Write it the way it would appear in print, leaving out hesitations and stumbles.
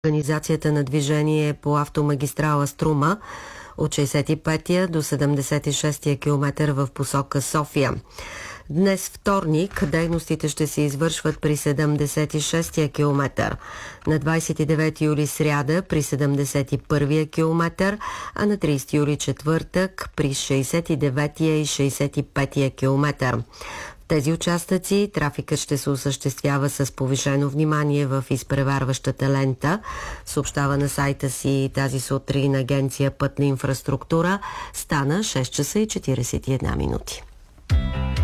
Организацията на движение по автомагистрала Струма от 65-я до 76-я километър в посока София. Днес вторник дейностите ще се извършват при 76-я километър, на 29 юли сряда при 71-я километър, а на 30 юли четвъртък при 69-я и 65-я километър. В тези участъци трафикът ще се осъществява с повишено внимание в изпреварващата лента, съобщава на сайта си тази сутрин агенция Пътна инфраструктура. Стана 6 часа и 41 минути.